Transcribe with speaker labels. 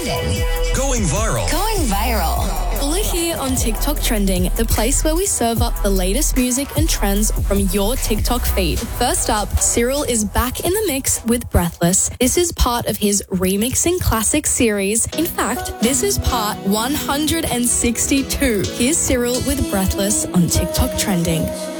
Speaker 1: Going viral.
Speaker 2: Going viral.
Speaker 3: We're here on TikTok Trending, the place where we serve up the latest music and trends from your TikTok feed. First up, Cyril is back in the mix with Breathless. This is part of his Remixing Classic series. In fact, this is part 162. Here's Cyril with Breathless on TikTok Trending.